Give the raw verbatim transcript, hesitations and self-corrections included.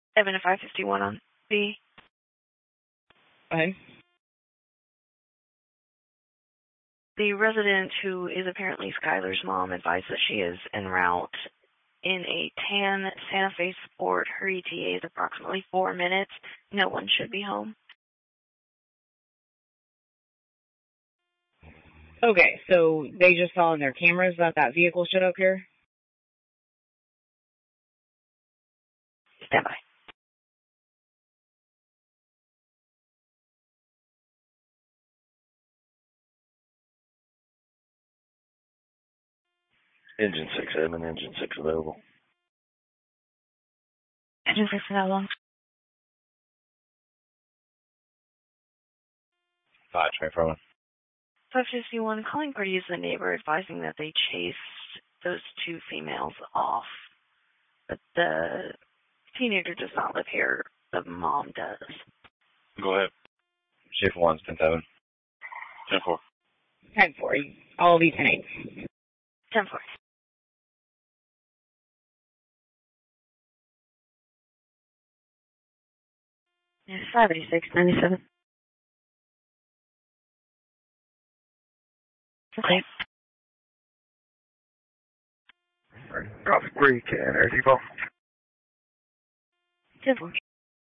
Evan, five fifty-one on B. Okay. The resident, who is apparently Skylar's mom, advised that she is en route in a tan Santa Fe Sport. Her E T A is approximately four minutes. No one should be home. Okay, so they just saw in their cameras that that vehicle showed up here? Stand by. Engine six, Edmund, engine six available. Engine six, how long? five twenty-four one. five fifty-one, calling party is the neighbor advising that they chased those two females off. But the teenager does not live here. The mom does. Go ahead. Shift one's ten seven. ten four. ten four. All of these ten eight. ten four. Yes, five eighty-six ninety-seven. Okay. Drop three, can Air Depot. ten four.